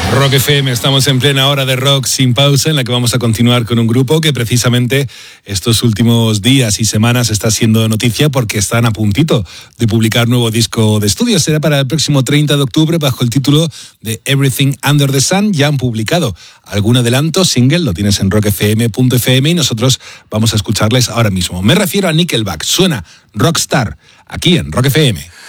Rock FM, estamos en plena hora de rock sin pausa, en la que vamos a continuar con un grupo que precisamente estos últimos días y semanas está siendo noticia porque están a puntito de publicar nuevo disco de estudio. Será para el próximo 30 de octubre bajo el título de Everything Under the Sun. Ya han publicado algún adelanto, single, lo tienes en rockfm.fm y nosotros vamos a escucharles ahora mismo. Me refiero a Nickelback, suena Rockstar aquí en Rock FM.